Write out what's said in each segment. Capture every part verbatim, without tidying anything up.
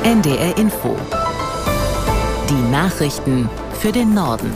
N D R Info. Die Nachrichten für den Norden.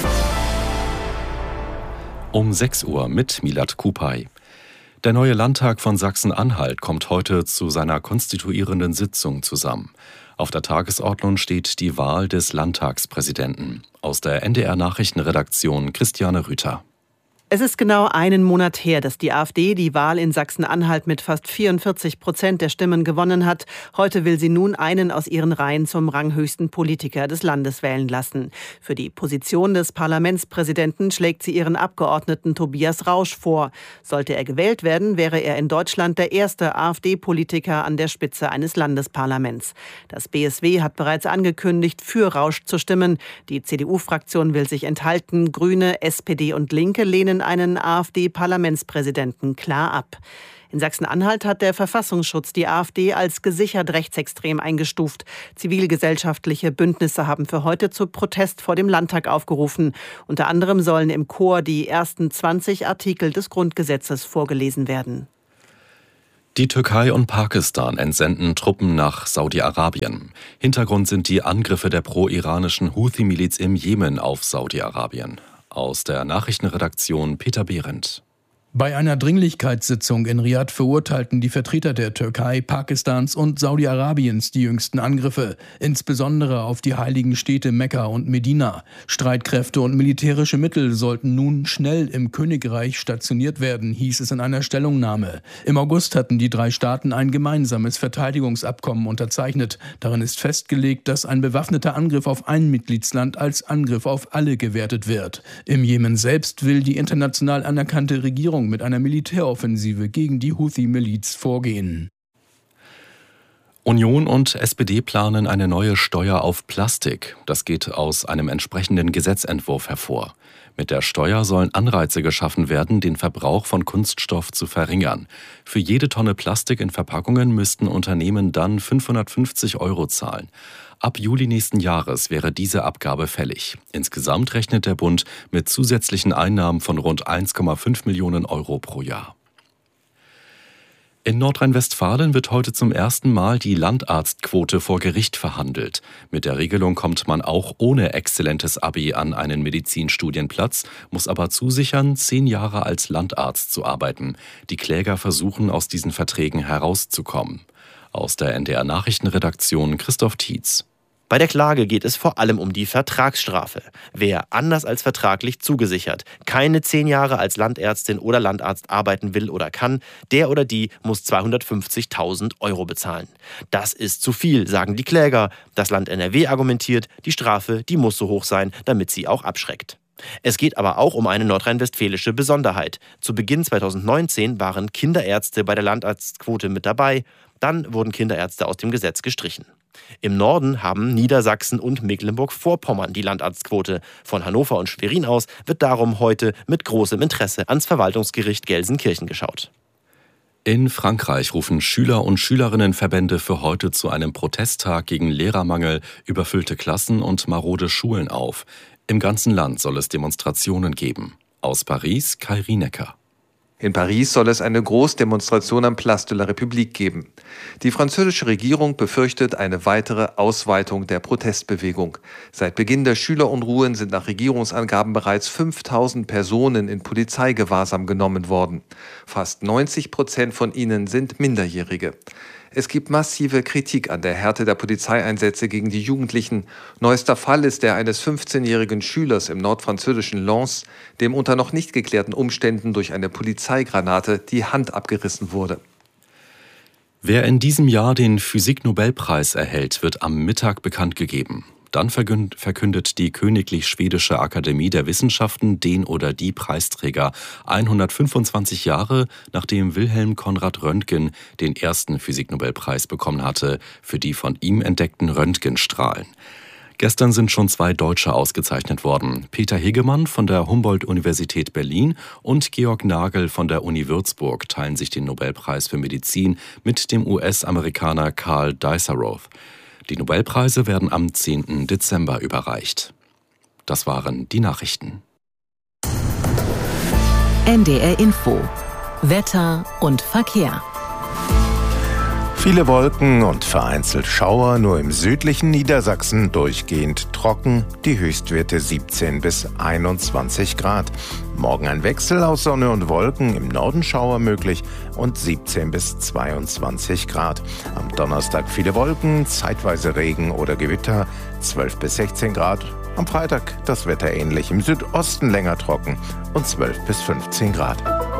Um sechs Uhr mit Milad Kupay. Der neue Landtag von Sachsen-Anhalt kommt heute zu seiner konstituierenden Sitzung zusammen. Auf der Tagesordnung steht die Wahl des Landtagspräsidenten. Aus der N D R-Nachrichtenredaktion Christiane Rüther. Es ist genau einen Monat her, dass die AfD die Wahl in Sachsen-Anhalt mit fast vierundvierzig Prozent der Stimmen gewonnen hat. Heute will sie nun einen aus ihren Reihen zum ranghöchsten Politiker des Landes wählen lassen. Für die Position des Parlamentspräsidenten schlägt sie ihren Abgeordneten Tobias Rausch vor. Sollte er gewählt werden, wäre er in Deutschland der erste AfD-Politiker an der Spitze eines Landesparlaments. Das B S W hat bereits angekündigt, für Rausch zu stimmen. Die C D U-Fraktion will sich enthalten. Grüne, S P D und Linke lehnen einen AfD-Parlamentspräsidenten klar ab. In Sachsen-Anhalt hat der Verfassungsschutz die AfD als gesichert rechtsextrem eingestuft. Zivilgesellschaftliche Bündnisse haben für heute zu Protest vor dem Landtag aufgerufen. Unter anderem sollen im Chor die ersten zwanzig Artikel des Grundgesetzes vorgelesen werden. Die Türkei und Pakistan entsenden Truppen nach Saudi-Arabien. Hintergrund sind die Angriffe der pro-iranischen Houthi-Miliz im Jemen auf Saudi-Arabien. Aus der Nachrichtenredaktion Peter Behrendt. Bei einer Dringlichkeitssitzung in Riad verurteilten die Vertreter der Türkei, Pakistans und Saudi-Arabiens die jüngsten Angriffe, insbesondere auf die heiligen Städte Mekka und Medina. Streitkräfte und militärische Mittel sollten nun schnell im Königreich stationiert werden, hieß es in einer Stellungnahme. Im August hatten die drei Staaten ein gemeinsames Verteidigungsabkommen unterzeichnet. Darin ist festgelegt, dass ein bewaffneter Angriff auf ein Mitgliedsland als Angriff auf alle gewertet wird. Im Jemen selbst will die international anerkannte Regierung mit einer Militäroffensive gegen die Houthi-Miliz vorgehen. Union und S P D planen eine neue Steuer auf Plastik. Das geht aus einem entsprechenden Gesetzentwurf hervor. Mit der Steuer sollen Anreize geschaffen werden, den Verbrauch von Kunststoff zu verringern. Für jede Tonne Plastik in Verpackungen müssten Unternehmen dann fünfhundertfünfzig Euro zahlen. Ab Juli nächsten Jahres wäre diese Abgabe fällig. Insgesamt rechnet der Bund mit zusätzlichen Einnahmen von rund eins Komma fünf Millionen Euro pro Jahr. In Nordrhein-Westfalen wird heute zum ersten Mal die Landarztquote vor Gericht verhandelt. Mit der Regelung kommt man auch ohne exzellentes Abi an einen Medizinstudienplatz, muss aber zusichern, zehn Jahre als Landarzt zu arbeiten. Die Kläger versuchen, aus diesen Verträgen herauszukommen. Aus der N D R-Nachrichtenredaktion Christoph Tietz. Bei der Klage geht es vor allem um die Vertragsstrafe. Wer anders als vertraglich zugesichert keine zehn Jahre als Landärztin oder Landarzt arbeiten will oder kann, der oder die muss zweihundertfünfzigtausend Euro bezahlen. Das ist zu viel, sagen die Kläger. Das Land N R W argumentiert, die Strafe, die muss so hoch sein, damit sie auch abschreckt. Es geht aber auch um eine nordrhein-westfälische Besonderheit. Zu Beginn zweitausendneunzehn waren Kinderärzte bei der Landarztquote mit dabei. Dann wurden Kinderärzte aus dem Gesetz gestrichen. Im Norden haben Niedersachsen und Mecklenburg-Vorpommern die Landarztquote. Von Hannover und Schwerin aus wird darum heute mit großem Interesse ans Verwaltungsgericht Gelsenkirchen geschaut. In Frankreich rufen Schüler- und Schülerinnenverbände für heute zu einem Protesttag gegen Lehrermangel, überfüllte Klassen und marode Schulen auf. Im ganzen Land soll es Demonstrationen geben. Aus Paris, Kai Rienecker. In Paris soll es eine Großdemonstration am Place de la République geben. Die französische Regierung befürchtet eine weitere Ausweitung der Protestbewegung. Seit Beginn der Schülerunruhen sind nach Regierungsangaben bereits fünftausend Personen in Polizeigewahrsam genommen worden. Fast neunzig Prozent von ihnen sind Minderjährige. Es gibt massive Kritik an der Härte der Polizeieinsätze gegen die Jugendlichen. Neuester Fall ist der eines fünfzehnjährigen Schülers im nordfranzösischen Lens, dem unter noch nicht geklärten Umständen durch eine Polizeigranate die Hand abgerissen wurde. Wer in diesem Jahr den Physik-Nobelpreis erhält, wird am Mittag bekannt gegeben. Dann verkündet die Königlich Schwedische Akademie der Wissenschaften den oder die Preisträger hundertfünfundzwanzig Jahre, nachdem Wilhelm Konrad Röntgen den ersten Physik-Nobelpreis bekommen hatte für die von ihm entdeckten Röntgenstrahlen. Gestern sind schon zwei Deutsche ausgezeichnet worden. Peter Hegemann von der Humboldt-Universität Berlin und Georg Nagel von der Uni Würzburg teilen sich den Nobelpreis für Medizin mit dem U S-Amerikaner Carl Diceroth. Die Nobelpreise werden am zehnten Dezember überreicht. Das waren die Nachrichten. N D R Info. Wetter und Verkehr. Viele Wolken und vereinzelt Schauer, nur im südlichen Niedersachsen durchgehend trocken, die Höchstwerte siebzehn bis einundzwanzig Grad. Morgen ein Wechsel aus Sonne und Wolken, im Norden Schauer möglich und siebzehn bis zweiundzwanzig Grad. Am Donnerstag viele Wolken, zeitweise Regen oder Gewitter, zwölf bis sechzehn Grad. Am Freitag das Wetter ähnlich, im Südosten länger trocken und zwölf bis fünfzehn Grad.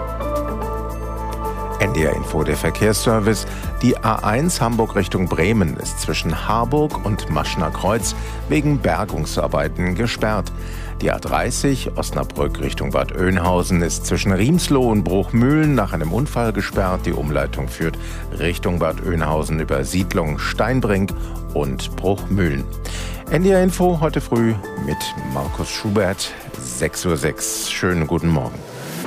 N D R Info, der Verkehrsservice. Die A eins Hamburg Richtung Bremen ist zwischen Harburg und Maschner Kreuz wegen Bergungsarbeiten gesperrt. Die A dreißig Osnabrück Richtung Bad Oeynhausen ist zwischen Riemsloh und Bruchmühlen nach einem Unfall gesperrt. Die Umleitung führt Richtung Bad Oeynhausen über Siedlung Steinbrink und Bruchmühlen. N D R Info heute früh mit Markus Schubert, sechs Uhr sechs. Schönen guten Morgen.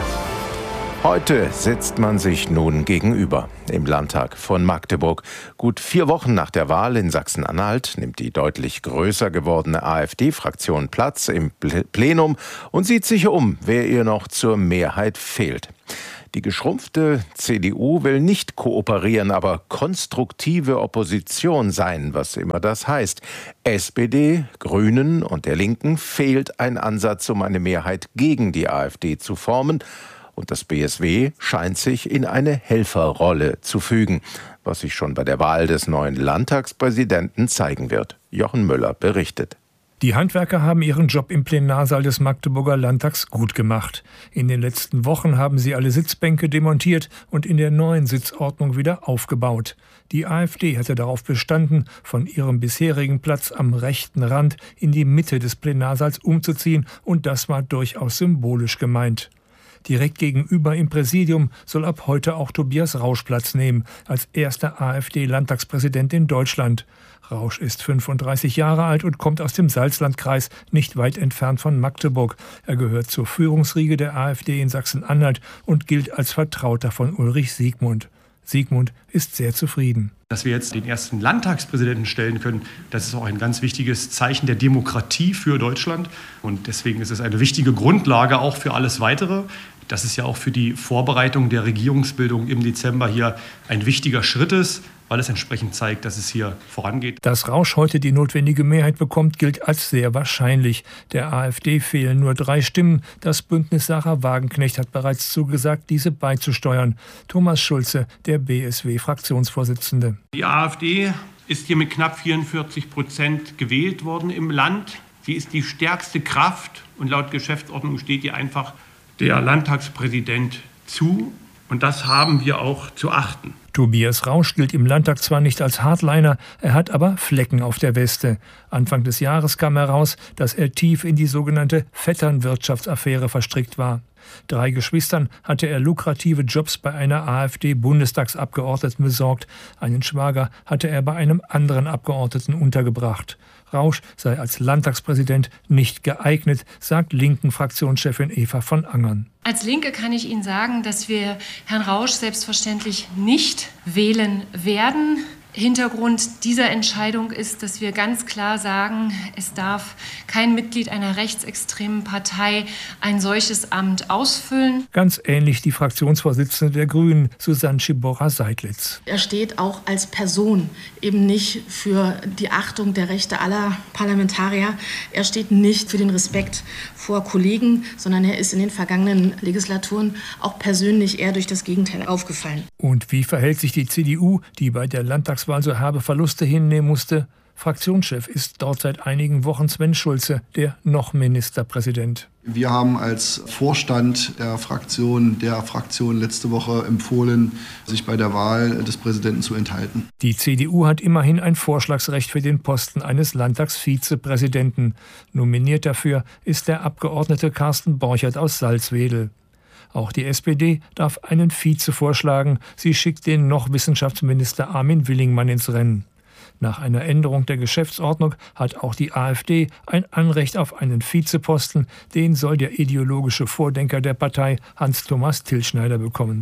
Heute sitzt man sich nun gegenüber im Landtag von Magdeburg. Gut vier Wochen nach der Wahl in Sachsen-Anhalt nimmt die deutlich größer gewordene AfD-Fraktion Platz im Plenum und sieht sich um, wer ihr noch zur Mehrheit fehlt. Die geschrumpfte C D U will nicht kooperieren, aber konstruktive Opposition sein, was immer das heißt. S P D, Grünen und der Linken fehlt ein Ansatz, um eine Mehrheit gegen die AfD zu formen. Und das B S W scheint sich in eine Helferrolle zu fügen, was sich schon bei der Wahl des neuen Landtagspräsidenten zeigen wird. Jochen Müller berichtet. Die Handwerker haben ihren Job im Plenarsaal des Magdeburger Landtags gut gemacht. In den letzten Wochen haben sie alle Sitzbänke demontiert und in der neuen Sitzordnung wieder aufgebaut. Die AfD hatte darauf bestanden, von ihrem bisherigen Platz am rechten Rand in die Mitte des Plenarsaals umzuziehen, und das war durchaus symbolisch gemeint. Direkt gegenüber im Präsidium soll ab heute auch Tobias Rausch Platz nehmen, als erster AfD-Landtagspräsident in Deutschland. Rausch ist fünfunddreißig Jahre alt und kommt aus dem Salzlandkreis, nicht weit entfernt von Magdeburg. Er gehört zur Führungsriege der AfD in Sachsen-Anhalt und gilt als Vertrauter von Ulrich Siegmund. Siegmund ist sehr zufrieden. Dass wir jetzt den ersten Landtagspräsidenten stellen können, das ist auch ein ganz wichtiges Zeichen der Demokratie für Deutschland. Und deswegen ist es eine wichtige Grundlage auch für alles Weitere. Das ist ja auch für die Vorbereitung der Regierungsbildung im Dezember hier ein wichtiger Schritt ist, weil es entsprechend zeigt, dass es hier vorangeht. Dass Rausch heute die notwendige Mehrheit bekommt, gilt als sehr wahrscheinlich. Der AfD fehlen nur drei Stimmen. Das Bündnis Sarah Wagenknecht hat bereits zugesagt, diese beizusteuern. Thomas Schulze, der B S W-Fraktionsvorsitzende. Die AfD ist hier mit knapp vierundvierzig Prozent gewählt worden im Land. Sie ist die stärkste Kraft und laut Geschäftsordnung steht ihr einfach der Landtagspräsident zu. Und das haben wir auch zu achten. Tobias Rausch gilt im Landtag zwar nicht als Hardliner, er hat aber Flecken auf der Weste. Anfang des Jahres kam heraus, dass er tief in die sogenannte Vetternwirtschaftsaffäre verstrickt war. Drei Geschwistern hatte er lukrative Jobs bei einer AfD-Bundestagsabgeordneten besorgt. Einen Schwager hatte er bei einem anderen Abgeordneten untergebracht. Rausch sei als Landtagspräsident nicht geeignet, sagt Linken-Fraktionschefin Eva von Angern. Als Linke kann ich Ihnen sagen, dass wir Herrn Rausch selbstverständlich nicht wählen werden. Hintergrund dieser Entscheidung ist, dass wir ganz klar sagen, es darf kein Mitglied einer rechtsextremen Partei ein solches Amt ausfüllen. Ganz ähnlich die Fraktionsvorsitzende der Grünen, Susanne Schiborra-Seidlitz. Er steht auch als Person eben nicht für die Achtung der Rechte aller Parlamentarier. Er steht nicht für den Respekt vor Kollegen, sondern er ist in den vergangenen Legislaturen auch persönlich eher durch das Gegenteil aufgefallen. Und wie verhält sich die C D U, die bei der Landtagswahl so herbe Verluste hinnehmen musste? Fraktionschef ist dort seit einigen Wochen Sven Schulze, der noch Ministerpräsident. Wir haben als Vorstand der Fraktion, der Fraktion letzte Woche empfohlen, sich bei der Wahl des Präsidenten zu enthalten. Die C D U hat immerhin ein Vorschlagsrecht für den Posten eines Landtagsvizepräsidenten. Nominiert dafür ist der Abgeordnete Carsten Borchert aus Salzwedel. Auch die S P D darf einen Vize vorschlagen. Sie schickt den noch Wissenschaftsminister Armin Willingmann ins Rennen. Nach einer Änderung der Geschäftsordnung hat auch die AfD ein Anrecht auf einen Vizeposten. Den soll der ideologische Vordenker der Partei Hans-Thomas Tilschneider bekommen.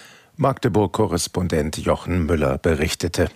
Magdeburg-Korrespondent Jochen Müller berichtete.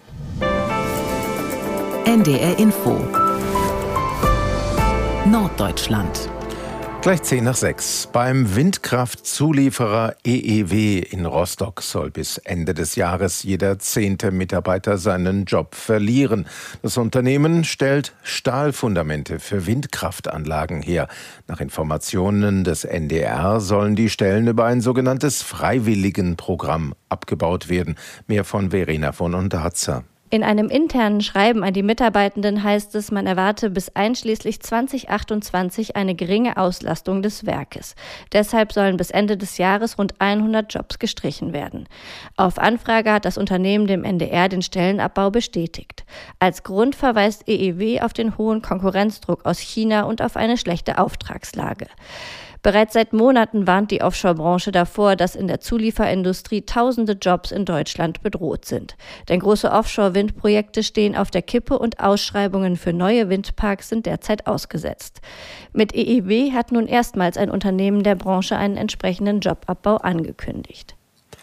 N D R Info Norddeutschland. Gleich zehn nach sechs. Beim Windkraftzulieferer E E W in Rostock soll bis Ende des Jahres jeder zehnte Mitarbeiter seinen Job verlieren. Das Unternehmen stellt Stahlfundamente für Windkraftanlagen her. Nach Informationen des N D R sollen die Stellen über ein sogenanntes Freiwilligenprogramm abgebaut werden. Mehr von Verena von Unterhatzer. In einem internen Schreiben an die Mitarbeitenden heißt es, man erwarte bis einschließlich zwanzig achtundzwanzig eine geringe Auslastung des Werkes. Deshalb sollen bis Ende des Jahres rund hundert Jobs gestrichen werden. Auf Anfrage hat das Unternehmen dem N D R den Stellenabbau bestätigt. Als Grund verweist E E W auf den hohen Konkurrenzdruck aus China und auf eine schlechte Auftragslage. Bereits seit Monaten warnt die Offshore-Branche davor, dass in der Zulieferindustrie tausende Jobs in Deutschland bedroht sind. Denn große Offshore-Windprojekte stehen auf der Kippe und Ausschreibungen für neue Windparks sind derzeit ausgesetzt. Mit E E W hat nun erstmals ein Unternehmen der Branche einen entsprechenden Jobabbau angekündigt.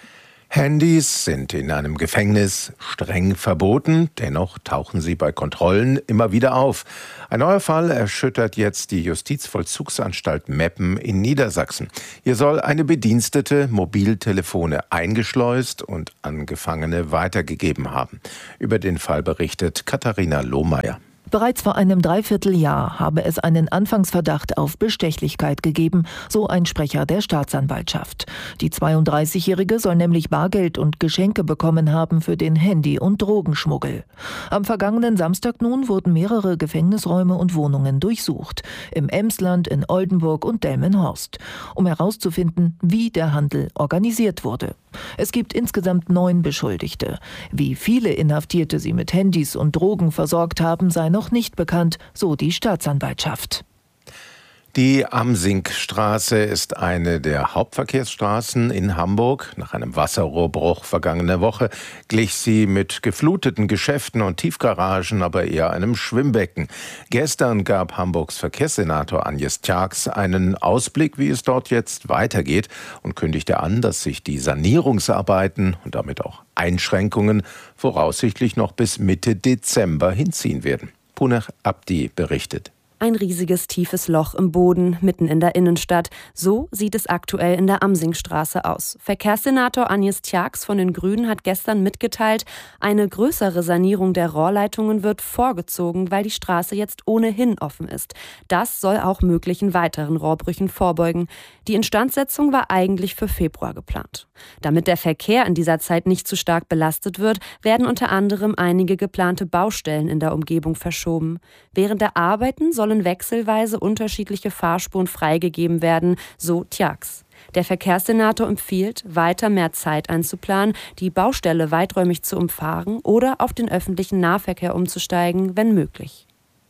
Handys sind in einem Gefängnis streng verboten, dennoch tauchen sie bei Kontrollen immer wieder auf. Ein neuer Fall erschüttert jetzt die Justizvollzugsanstalt Meppen in Niedersachsen. Hier soll eine Bedienstete Mobiltelefone eingeschleust und an Gefangene weitergegeben haben. Über den Fall berichtet Katharina Lohmeier. Bereits vor einem Dreivierteljahr habe es einen Anfangsverdacht auf Bestechlichkeit gegeben, so ein Sprecher der Staatsanwaltschaft. Die zweiunddreißigjährige soll nämlich Bargeld und Geschenke bekommen haben für den Handy- und Drogenschmuggel. Am vergangenen Samstag nun wurden mehrere Gefängnisräume und Wohnungen durchsucht. Im Emsland, in Oldenburg und Delmenhorst, um herauszufinden, wie der Handel organisiert wurde. Es gibt insgesamt neun Beschuldigte. Wie viele Inhaftierte sie mit Handys und Drogen versorgt haben, sei noch nicht bekannt, so die Staatsanwaltschaft. Die Amsinkstraße ist eine der Hauptverkehrsstraßen in Hamburg. Nach einem Wasserrohrbruch vergangene Woche glich sie mit gefluteten Geschäften und Tiefgaragen aber eher einem Schwimmbecken. Gestern gab Hamburgs Verkehrssenator Agnes Tjax einen Ausblick, wie es dort jetzt weitergeht, und kündigte an, dass sich die Sanierungsarbeiten und damit auch Einschränkungen voraussichtlich noch bis Mitte Dezember hinziehen werden. Punach Abdi berichtet. Ein riesiges, tiefes Loch im Boden, mitten in der Innenstadt. So sieht es aktuell in der Amsingstraße aus. Verkehrssenator Agnes Tjax von den Grünen hat gestern mitgeteilt, eine größere Sanierung der Rohrleitungen wird vorgezogen, weil die Straße jetzt ohnehin offen ist. Das soll auch möglichen weiteren Rohrbrüchen vorbeugen. Die Instandsetzung war eigentlich für Februar geplant. Damit der Verkehr in dieser Zeit nicht zu stark belastet wird, werden unter anderem einige geplante Baustellen in der Umgebung verschoben. Während der Arbeiten soll wechselweise unterschiedliche Fahrspuren freigegeben werden, so Tjax. Der Verkehrssenator empfiehlt, weiter mehr Zeit einzuplanen, die Baustelle weiträumig zu umfahren oder auf den öffentlichen Nahverkehr umzusteigen, wenn möglich.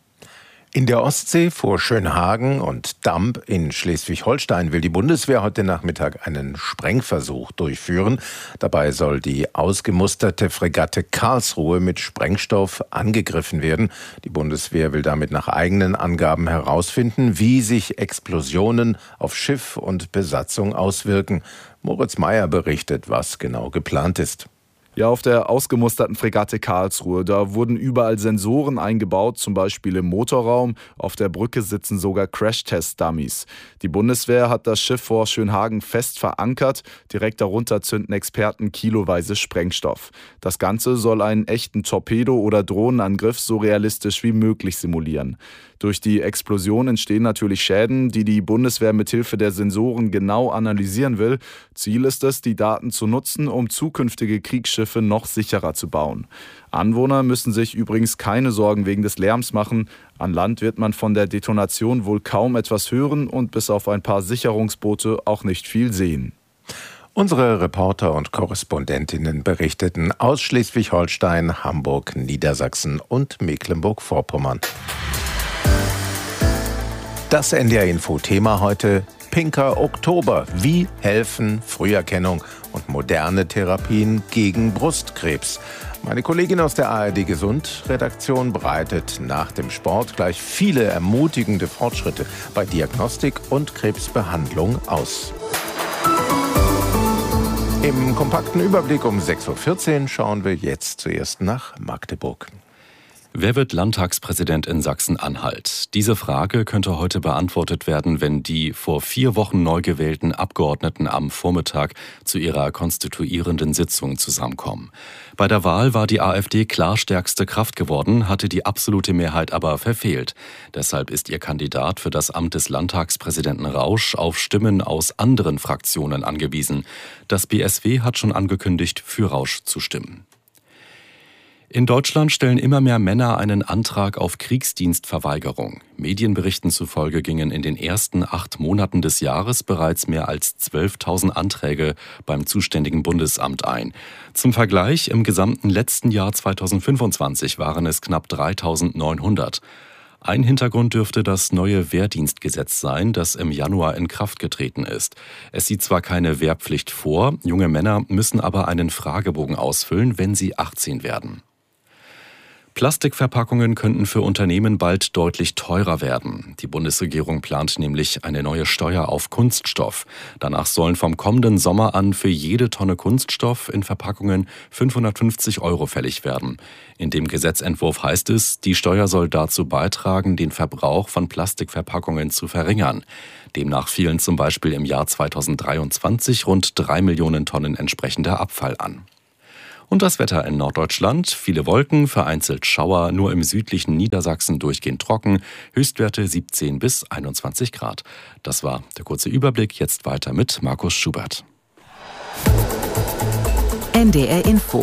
In der Ostsee vor Schönhagen und Damp in Schleswig-Holstein will die Bundeswehr heute Nachmittag einen Sprengversuch durchführen. Dabei soll die ausgemusterte Fregatte Karlsruhe mit Sprengstoff angegriffen werden. Die Bundeswehr will damit nach eigenen Angaben herausfinden, wie sich Explosionen auf Schiff und Besatzung auswirken. Moritz Meyer berichtet, was genau geplant ist. Ja, auf der ausgemusterten Fregatte Karlsruhe, da wurden überall Sensoren eingebaut, zum Beispiel im Motorraum. Auf der Brücke sitzen sogar Crash-Test-Dummies. Die Bundeswehr hat das Schiff vor Schönhagen fest verankert. Direkt darunter zünden Experten kiloweise Sprengstoff. Das Ganze soll einen echten Torpedo- oder Drohnenangriff so realistisch wie möglich simulieren. Durch die Explosion entstehen natürlich Schäden, die die Bundeswehr mithilfe der Sensoren genau analysieren will. Ziel ist es, die Daten zu nutzen, um zukünftige Kriegsschiffe noch sicherer zu bauen. Anwohner müssen sich übrigens keine Sorgen wegen des Lärms machen. An Land wird man von der Detonation wohl kaum etwas hören und bis auf ein paar Sicherungsboote auch nicht viel sehen. Unsere Reporter und Korrespondentinnen berichteten aus Schleswig-Holstein, Hamburg, Niedersachsen und Mecklenburg-Vorpommern. Das N D R-Info-Thema heute: Pinker Oktober. Wie helfen Früherkennung und moderne Therapien gegen Brustkrebs? Meine Kollegin aus der A R D Gesund-Redaktion breitet nach dem Sport gleich viele ermutigende Fortschritte bei Diagnostik und Krebsbehandlung aus. Im kompakten Überblick um sechs Uhr vierzehn schauen wir jetzt zuerst nach Magdeburg. Wer wird Landtagspräsident in Sachsen-Anhalt? Diese Frage könnte heute beantwortet werden, wenn die vor vier Wochen neu gewählten Abgeordneten am Vormittag zu ihrer konstituierenden Sitzung zusammenkommen. Bei der Wahl war die AfD klar stärkste Kraft geworden, hatte die absolute Mehrheit aber verfehlt. Deshalb ist ihr Kandidat für das Amt des Landtagspräsidenten Rausch auf Stimmen aus anderen Fraktionen angewiesen. Das B S W hat schon angekündigt, für Rausch zu stimmen. In Deutschland stellen immer mehr Männer einen Antrag auf Kriegsdienstverweigerung. Medienberichten zufolge gingen in den ersten acht Monaten des Jahres bereits mehr als zwölftausend Anträge beim zuständigen Bundesamt ein. Zum Vergleich, im gesamten letzten Jahr zweitausendfünfundzwanzig waren es knapp dreitausendneunhundert. Ein Hintergrund dürfte das neue Wehrdienstgesetz sein, das im Januar in Kraft getreten ist. Es sieht zwar keine Wehrpflicht vor, junge Männer müssen aber einen Fragebogen ausfüllen, wenn sie achtzehn werden. Plastikverpackungen könnten für Unternehmen bald deutlich teurer werden. Die Bundesregierung plant nämlich eine neue Steuer auf Kunststoff. Danach sollen vom kommenden Sommer an für jede Tonne Kunststoff in Verpackungen fünfhundertfünfzig Euro fällig werden. In dem Gesetzentwurf heißt es, die Steuer soll dazu beitragen, den Verbrauch von Plastikverpackungen zu verringern. Demnach fielen zum Beispiel im Jahr zweitausenddreiundzwanzig rund drei Millionen Tonnen entsprechender Abfall an. Und das Wetter in Norddeutschland. Viele Wolken, vereinzelt Schauer, nur im südlichen Niedersachsen durchgehend trocken. Höchstwerte siebzehn bis einundzwanzig Grad. Das war der kurze Überblick. Jetzt weiter mit Markus Schubert. N D R Info.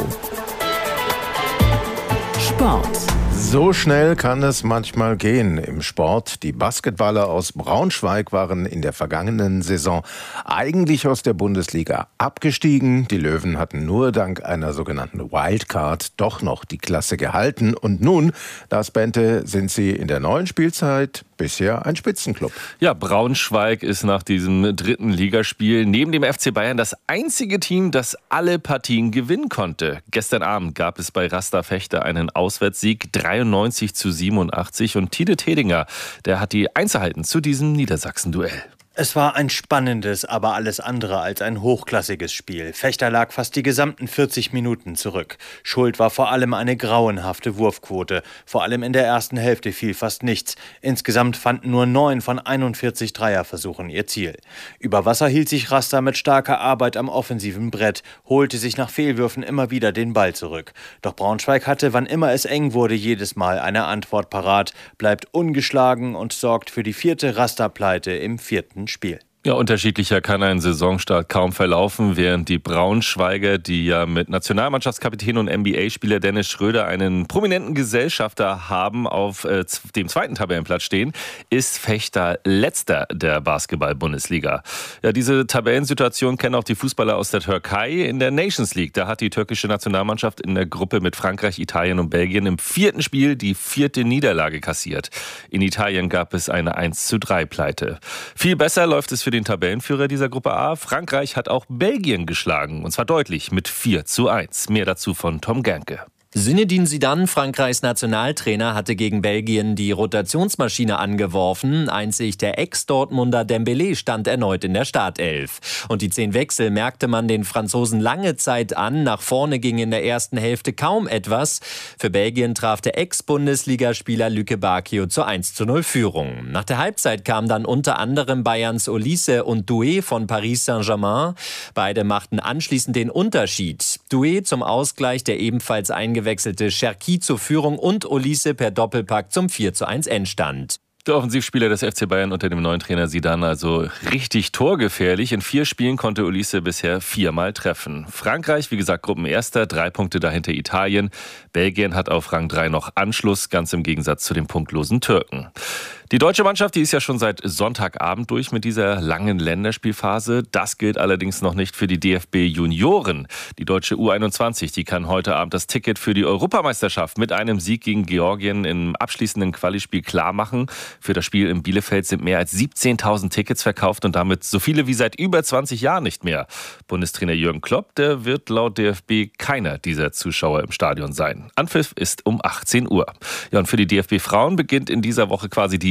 Sport. So schnell kann es manchmal gehen im Sport. Die Basketballer aus Braunschweig waren in der vergangenen Saison eigentlich aus der Bundesliga abgestiegen. Die Löwen hatten nur dank einer sogenannten Wildcard doch noch die Klasse gehalten. Und nun, das Bente, sind sie in der neuen Spielzeit bisher ein Spitzenclub. Ja, Braunschweig ist nach diesem dritten Ligaspiel neben dem F C Bayern das einzige Team, das alle Partien gewinnen konnte. Gestern Abend gab es bei Rasta Fechter einen Auswärtssieg, dreiundneunzig zu siebenundachtzig. Und Tide Tedinger, der hat die Einzelheiten zu diesem Niedersachsen-Duell. Es war ein spannendes, aber alles andere als ein hochklassiges Spiel. Fechter lag fast die gesamten vierzig Minuten zurück. Schuld war vor allem eine grauenhafte Wurfquote. Vor allem in der ersten Hälfte fiel fast nichts. Insgesamt fanden nur neun von einundvierzig Dreierversuchen ihr Ziel. Über Wasser hielt sich Rasta mit starker Arbeit am offensiven Brett, holte sich nach Fehlwürfen immer wieder den Ball zurück. Doch Braunschweig hatte, wann immer es eng wurde, jedes Mal eine Antwort parat, bleibt ungeschlagen und sorgt für die vierte Rasta-Pleite im vierten Spiel. Ja, unterschiedlicher kann ein Saisonstart kaum verlaufen, während die Braunschweiger, die ja mit Nationalmannschaftskapitän und N B A-Spieler Dennis Schröder einen prominenten Gesellschafter haben, auf äh, dem zweiten Tabellenplatz stehen, ist Fechter letzter der Basketball-Bundesliga. Ja, diese Tabellensituation kennen auch die Fußballer aus der Türkei in der Nations League. Da hat die türkische Nationalmannschaft in der Gruppe mit Frankreich, Italien und Belgien im vierten Spiel die vierte Niederlage kassiert. In Italien gab es eine eins zu drei Pleite. Viel besser läuft es für die den Tabellenführer dieser Gruppe A. Frankreich hat auch Belgien geschlagen, und zwar deutlich mit vier zu eins. Mehr dazu von Tom Gernke. Zinedine Zidane, Frankreichs Nationaltrainer, hatte gegen Belgien die Rotationsmaschine angeworfen. Einzig der Ex-Dortmunder Dembélé stand erneut in der Startelf. Und die zehn Wechsel merkte man den Franzosen lange Zeit an. Nach vorne ging in der ersten Hälfte kaum etwas. Für Belgien traf der Ex-Bundesligaspieler Lüke Bacchio zur eins zu null Führung. Nach der Halbzeit kamen dann unter anderem Bayerns Olise und Doué von Paris Saint-Germain. Beide machten anschließend den Unterschied. Doué zum Ausgleich, der ebenfalls eingewechselte Cherki zur Führung und Olise per Doppelpack zum vier zu eins Endstand. Der Offensivspieler des F C Bayern unter dem neuen Trainer Zidane also richtig torgefährlich. In vier Spielen konnte Olise bisher viermal treffen. Frankreich, wie gesagt, Gruppenerster, drei Punkte dahinter Italien. Belgien hat auf Rang drei noch Anschluss, ganz im Gegensatz zu den punktlosen Türken. Die deutsche Mannschaft, die ist ja schon seit Sonntagabend durch mit dieser langen Länderspielphase. Das gilt allerdings noch nicht für die D F B-Junioren. Die deutsche U einundzwanzig, die kann heute Abend das Ticket für die Europameisterschaft mit einem Sieg gegen Georgien im abschließenden Quali-Spiel klar machen. Für das Spiel in Bielefeld sind mehr als siebzehntausend Tickets verkauft und damit so viele wie seit über zwanzig Jahren nicht mehr. Bundestrainer Jürgen Klopp, der wird laut D F B keiner dieser Zuschauer im Stadion sein. Anpfiff ist um achtzehn Uhr. Ja, und für die D F B-Frauen beginnt in dieser Woche quasi die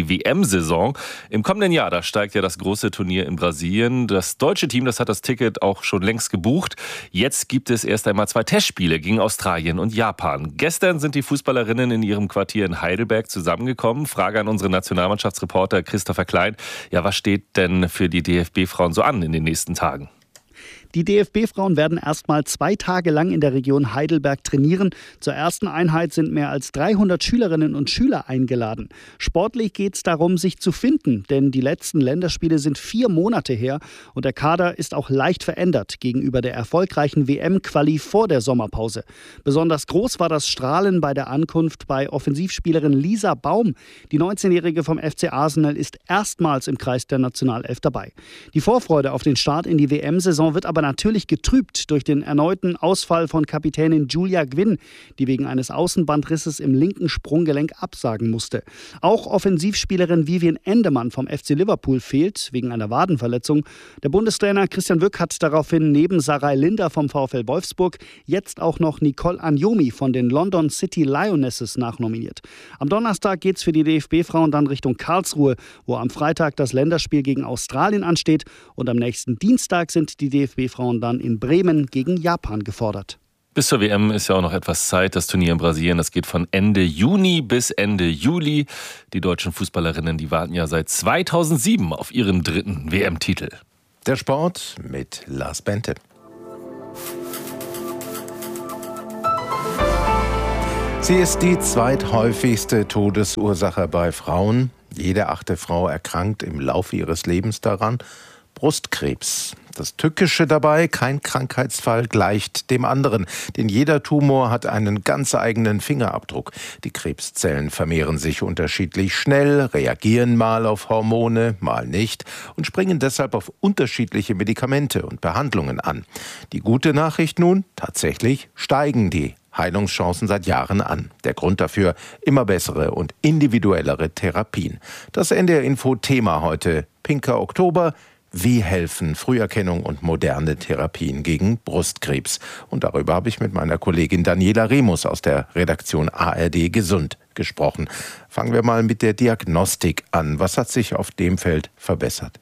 die W M-Saison. Im kommenden Jahr, da steigt ja das große Turnier in Brasilien. Das deutsche Team, das hat das Ticket auch schon längst gebucht. Jetzt gibt es erst einmal zwei Testspiele gegen Australien und Japan. Gestern sind die Fußballerinnen in ihrem Quartier in Heidelberg zusammengekommen. Frage an unseren Nationalmannschaftsreporter Christopher Klein. Ja, was steht denn für die D F B-Frauen so an in den nächsten Tagen? Die D F B-Frauen werden erstmal zwei Tage lang in der Region Heidelberg trainieren. Zur ersten Einheit sind mehr als dreihundert Schülerinnen und Schüler eingeladen. Sportlich geht es darum, sich zu finden, denn die letzten Länderspiele sind vier Monate her und der Kader ist auch leicht verändert gegenüber der erfolgreichen W M-Quali vor der Sommerpause. Besonders groß war das Strahlen bei der Ankunft bei Offensivspielerin Lisa Baum. Die neunzehnjährige vom F C Arsenal ist erstmals im Kreis der Nationalelf dabei. Die Vorfreude auf den Start in die W M-Saison wird aber natürlich getrübt durch den erneuten Ausfall von Kapitänin Julia Gwynn, die wegen eines Außenbandrisses im linken Sprunggelenk absagen musste. Auch Offensivspielerin Vivian Endemann vom F C Liverpool fehlt, wegen einer Wadenverletzung. Der Bundestrainer Christian Wück hat daraufhin neben Sarai Linder vom VfL Wolfsburg jetzt auch noch Nicole Anjomi von den London City Lionesses nachnominiert. Am Donnerstag geht es für die D F B-Frauen dann Richtung Karlsruhe, wo am Freitag das Länderspiel gegen Australien ansteht. Und am nächsten Dienstag sind die D F B-Frauen dann in Bremen gegen Japan gefordert. Bis zur W M ist ja auch noch etwas Zeit. Das Turnier in Brasilien, das geht von Ende Juni bis Ende Juli. Die deutschen Fußballerinnen, die warten ja seit zweitausendsieben auf ihren dritten W M-Titel. Der Sport mit Lars Bente. Sie ist die zweithäufigste Todesursache bei Frauen. Jede achte Frau erkrankt im Laufe ihres Lebens daran. Brustkrebs. Das Tückische dabei, kein Krankheitsfall gleicht dem anderen, denn jeder Tumor hat einen ganz eigenen Fingerabdruck. Die Krebszellen vermehren sich unterschiedlich schnell, reagieren mal auf Hormone, mal nicht und springen deshalb auf unterschiedliche Medikamente und Behandlungen an. Die gute Nachricht nun, tatsächlich steigen die Heilungschancen seit Jahren an. Der Grund dafür, immer bessere und individuellere Therapien. Das N D R-Info-Thema heute, Pinker Oktober. Wie helfen Früherkennung und moderne Therapien gegen Brustkrebs? Und darüber habe ich mit meiner Kollegin Daniela Remus aus der Redaktion A R D Gesund gesprochen. Fangen wir mal mit der Diagnostik an. Was hat sich auf dem Feld verbessert?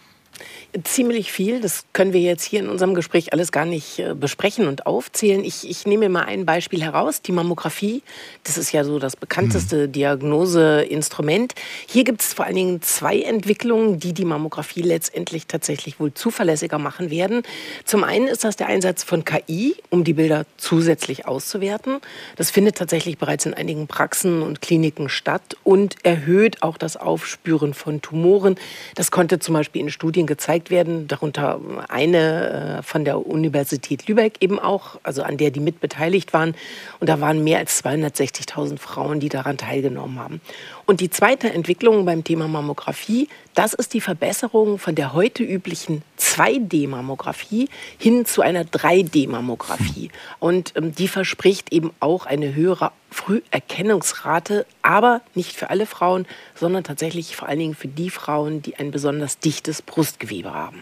Ziemlich viel. Das können wir jetzt hier in unserem Gespräch alles gar nicht äh, besprechen und aufzählen. Ich, ich nehme mal ein Beispiel heraus, die Mammographie. Das ist ja so das bekannteste mhm. Diagnoseinstrument. Hier gibt es vor allen Dingen zwei Entwicklungen, die die Mammographie letztendlich tatsächlich wohl zuverlässiger machen werden. Zum einen ist das der Einsatz von K I, um die Bilder zusätzlich auszuwerten. Das findet tatsächlich bereits in einigen Praxen und Kliniken statt und erhöht auch das Aufspüren von Tumoren. Das konnte zum Beispiel in Studien gezeigt werden, darunter eine äh, von der Universität Lübeck eben auch, also an der die mitbeteiligt waren. Und da waren mehr als zweihundertsechzigtausend Frauen, die daran teilgenommen haben. Und die zweite Entwicklung beim Thema Mammographie, das ist die Verbesserung von der heute üblichen zwei D Mammographie hin zu einer drei D Mammographie. Und ähm, die verspricht eben auch eine höhere Früherkennungsrate, aber nicht für alle Frauen, sondern tatsächlich vor allen Dingen für die Frauen, die ein besonders dichtes Brustgewebe haben.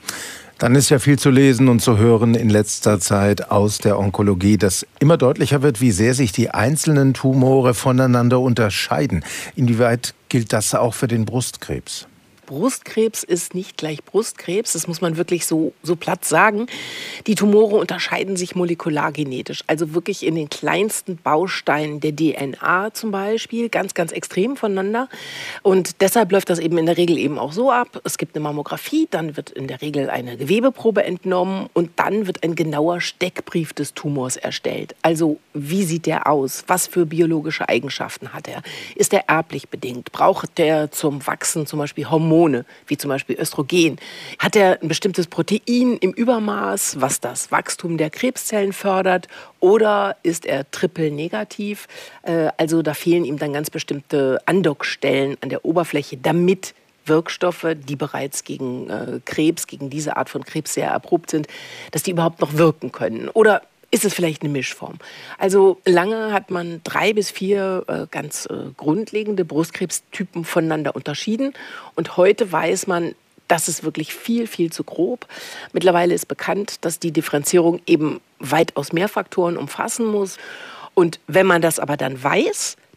Dann ist ja viel zu lesen und zu hören in letzter Zeit aus der Onkologie, dass immer deutlicher wird, wie sehr sich die einzelnen Tumore voneinander unterscheiden. Inwieweit gilt das auch für den Brustkrebs? Brustkrebs ist nicht gleich Brustkrebs, das muss man wirklich so, so platt sagen. Die Tumore unterscheiden sich molekulargenetisch, also wirklich in den kleinsten Bausteinen der D N A zum Beispiel, ganz, ganz extrem voneinander. Und deshalb läuft das eben in der Regel eben auch so ab. Es gibt eine Mammographie, dann wird in der Regel eine Gewebeprobe entnommen und dann wird ein genauer Steckbrief des Tumors erstellt. Also wie sieht der aus? Was für biologische Eigenschaften hat er? Ist er erblich bedingt? Braucht er zum Wachsen zum Beispiel Hormone? Wie zum Beispiel Östrogen. Hat er ein bestimmtes Protein im Übermaß, was das Wachstum der Krebszellen fördert? Oder ist er triple-negativ? Also da fehlen ihm dann ganz bestimmte Andockstellen an der Oberfläche, damit Wirkstoffe, die bereits gegen äh, Krebs, gegen diese Art von Krebs sehr erprobt sind, dass die überhaupt noch wirken können. Oder ist es vielleicht eine Mischform? Also lange hat man drei bis vier äh, ganz äh, grundlegende Brustkrebstypen voneinander unterschieden. Und heute weiß man, das ist wirklich viel, viel zu grob. Mittlerweile ist bekannt, dass die Differenzierung eben weitaus mehr Faktoren umfassen muss. Und wenn man das aber dann weiß,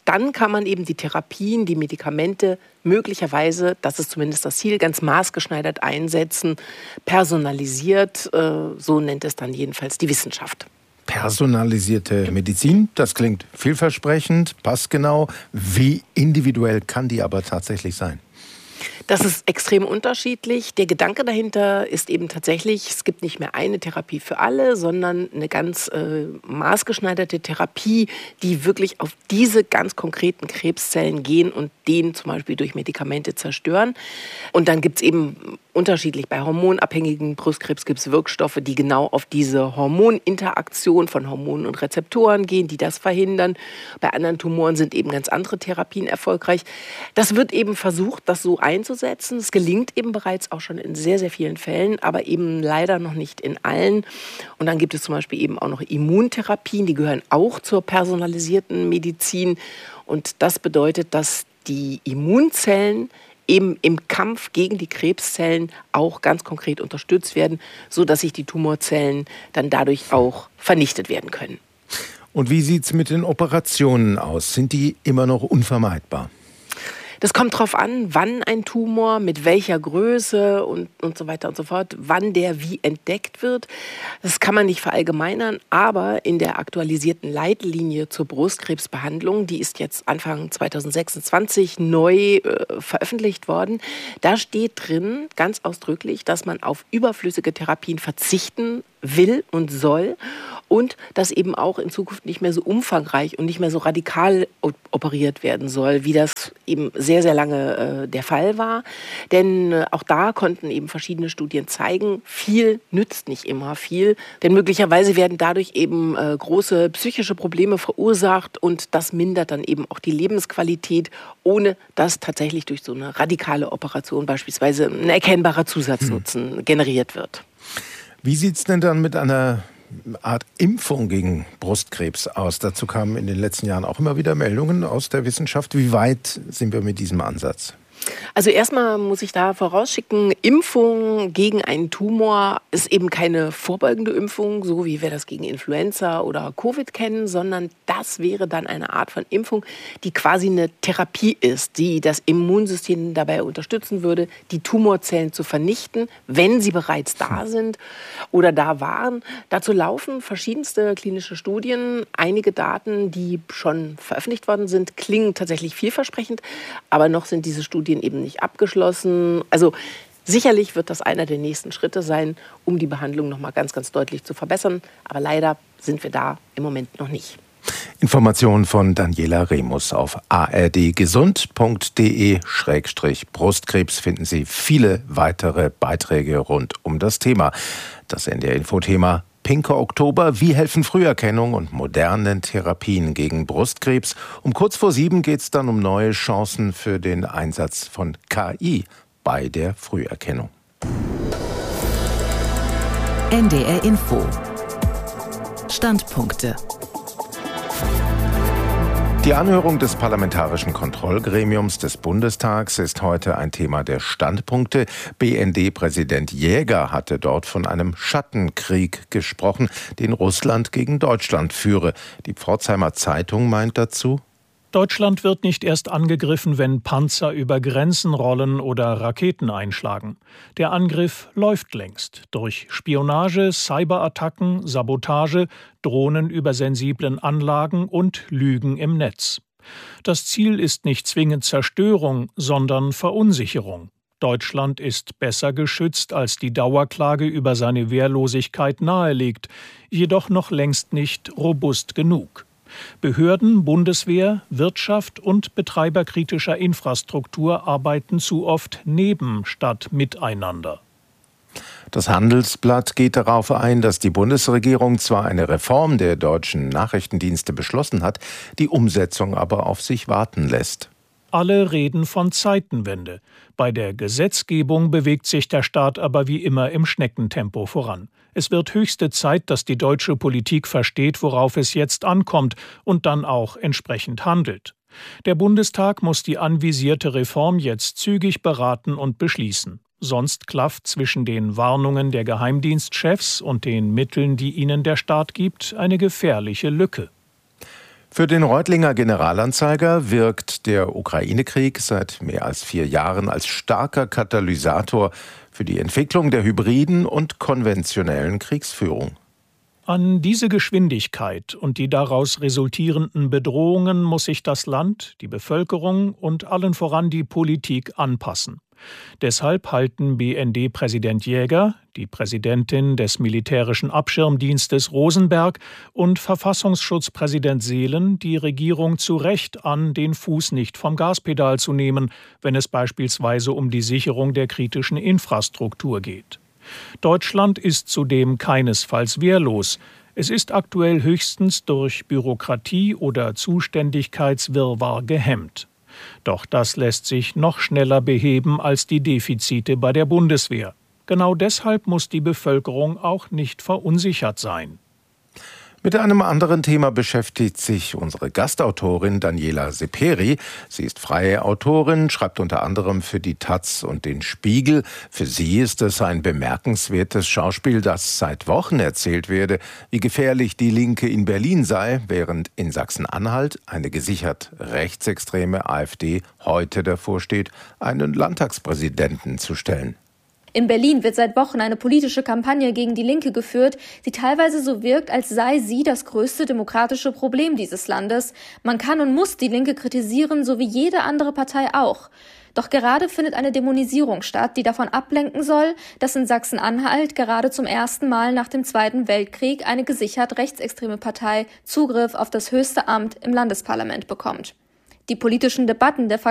dann kann man eben die Therapien, die Medikamente möglicherweise, das ist zumindest das Ziel, ganz maßgeschneidert einsetzen, personalisiert, so nennt es dann jedenfalls die Wissenschaft. Personalisierte Medizin, das klingt vielversprechend, passgenau. Wie individuell kann die aber tatsächlich sein? Das ist extrem unterschiedlich. Der Gedanke dahinter ist eben tatsächlich, es gibt nicht mehr eine Therapie für alle, sondern eine ganz äh, maßgeschneiderte Therapie, die wirklich auf diese ganz konkreten Krebszellen gehen und den zum Beispiel durch Medikamente zerstören. Und dann gibt es eben unterschiedlich. Bei hormonabhängigen Brustkrebs gibt es Wirkstoffe, die genau auf diese Hormoninteraktion von Hormonen und Rezeptoren gehen, die das verhindern. Bei anderen Tumoren sind eben ganz andere Therapien erfolgreich. Das wird eben versucht, das so einzusetzen. Es gelingt eben bereits auch schon in sehr, sehr vielen Fällen, aber eben leider noch nicht in allen. Und dann gibt es zum Beispiel eben auch noch Immuntherapien, die gehören auch zur personalisierten Medizin. Und das bedeutet, dass die Immunzellen eben im Kampf gegen die Krebszellen auch ganz konkret unterstützt werden, sodass sich die Tumorzellen dann dadurch auch vernichtet werden können. Und wie sieht es mit den Operationen aus? Sind die immer noch unvermeidbar? Das kommt darauf an, wann ein Tumor, mit welcher Größe und, und so weiter und so fort, wann der wie entdeckt wird. Das kann man nicht verallgemeinern, aber in der aktualisierten Leitlinie zur Brustkrebsbehandlung, die ist jetzt Anfang zweitausendsechsundzwanzig neu äh, veröffentlicht worden, da steht drin ganz ausdrücklich, dass man auf überflüssige Therapien verzichten will und soll und dass eben auch in Zukunft nicht mehr so umfangreich und nicht mehr so radikal operiert werden soll, wie das eben sehr, sehr lange äh, der Fall war. Denn äh, auch da konnten eben verschiedene Studien zeigen, viel nützt nicht immer viel, denn möglicherweise werden dadurch eben äh, große psychische Probleme verursacht und das mindert dann eben auch die Lebensqualität, ohne dass tatsächlich durch so eine radikale Operation beispielsweise ein erkennbarer Zusatznutzen hm. generiert wird. Wie sieht es denn dann mit einer Art Impfung gegen Brustkrebs aus? Dazu kamen in den letzten Jahren auch immer wieder Meldungen aus der Wissenschaft. Wie weit sind wir mit diesem Ansatz? Also erstmal muss ich da vorausschicken, Impfung gegen einen Tumor ist eben keine vorbeugende Impfung, so wie wir das gegen Influenza oder Covid kennen, sondern das wäre dann eine Art von Impfung, die quasi eine Therapie ist, die das Immunsystem dabei unterstützen würde, die Tumorzellen zu vernichten, wenn sie bereits da sind oder da waren. Dazu laufen verschiedenste klinische Studien. Einige Daten, die schon veröffentlicht worden sind, klingen tatsächlich vielversprechend, aber noch sind diese Studien eben nicht abgeschlossen. Also sicherlich wird das einer der nächsten Schritte sein, um die Behandlung noch mal ganz, ganz deutlich zu verbessern. Aber leider sind wir da im Moment noch nicht. Informationen von Daniela Remus auf a r d gesund punkt d e Schrägstrich Brustkrebs finden Sie viele weitere Beiträge rund um das Thema. Das N D R-Info-Thema Pinker Oktober, wie helfen Früherkennung und moderne Therapien gegen Brustkrebs? Um kurz vor sieben geht es dann um neue Chancen für den Einsatz von K I bei der Früherkennung. N D R Info. Standpunkte. Die Anhörung des Parlamentarischen Kontrollgremiums des Bundestags ist heute ein Thema der Standpunkte. B N D-Präsident Jäger hatte dort von einem Schattenkrieg gesprochen, den Russland gegen Deutschland führe. Die Pforzheimer Zeitung meint dazu: Deutschland wird nicht erst angegriffen, wenn Panzer über Grenzen rollen oder Raketen einschlagen. Der Angriff läuft längst durch Spionage, Cyberattacken, Sabotage, Drohnen über sensiblen Anlagen und Lügen im Netz. Das Ziel ist nicht zwingend Zerstörung, sondern Verunsicherung. Deutschland ist besser geschützt, als die Dauerklage über seine Wehrlosigkeit nahelegt, jedoch noch längst nicht robust genug. Behörden, Bundeswehr, Wirtschaft und Betreiber kritischer Infrastruktur arbeiten zu oft neben statt miteinander. Das Handelsblatt geht darauf ein, dass die Bundesregierung zwar eine Reform der deutschen Nachrichtendienste beschlossen hat, die Umsetzung aber auf sich warten lässt. Alle reden von Zeitenwende. Bei der Gesetzgebung bewegt sich der Staat aber wie immer im Schneckentempo voran. Es wird höchste Zeit, dass die deutsche Politik versteht, worauf es jetzt ankommt und dann auch entsprechend handelt. Der Bundestag muss die anvisierte Reform jetzt zügig beraten und beschließen. Sonst klafft zwischen den Warnungen der Geheimdienstchefs und den Mitteln, die ihnen der Staat gibt, eine gefährliche Lücke. Für den Reutlinger Generalanzeiger wirkt der Ukraine-Krieg seit mehr als vier Jahren als starker Katalysator für die Entwicklung der hybriden und konventionellen Kriegsführung. An diese Geschwindigkeit und die daraus resultierenden Bedrohungen muss sich das Land, die Bevölkerung und allen voran die Politik anpassen. Deshalb halten B N D-Präsident Jäger, die Präsidentin des militärischen Abschirmdienstes Rosenberg und Verfassungsschutzpräsident Seelen die Regierung zu Recht an, den Fuß nicht vom Gaspedal zu nehmen, wenn es beispielsweise um die Sicherung der kritischen Infrastruktur geht. Deutschland ist zudem keinesfalls wehrlos. Es ist aktuell höchstens durch Bürokratie oder Zuständigkeitswirrwarr gehemmt. Doch das lässt sich noch schneller beheben als die Defizite bei der Bundeswehr. Genau deshalb muss die Bevölkerung auch nicht verunsichert sein. Mit einem anderen Thema beschäftigt sich unsere Gastautorin Daniela Seperi. Sie ist freie Autorin, schreibt unter anderem für die Taz und den Spiegel. Für sie ist es ein bemerkenswertes Schauspiel, das seit Wochen erzählt werde, wie gefährlich die Linke in Berlin sei, während in Sachsen-Anhalt eine gesichert rechtsextreme AfD heute davor steht, einen Landtagspräsidenten zu stellen. In Berlin wird seit Wochen eine politische Kampagne gegen die Linke geführt, die teilweise so wirkt, als sei sie das größte demokratische Problem dieses Landes. Man kann und muss die Linke kritisieren, so wie jede andere Partei auch. Doch gerade findet eine Dämonisierung statt, die davon ablenken soll, dass in Sachsen-Anhalt gerade zum ersten Mal nach dem Zweiten Weltkrieg eine gesichert rechtsextreme Partei Zugriff auf das höchste Amt im Landesparlament bekommt. Die politischen Debatten der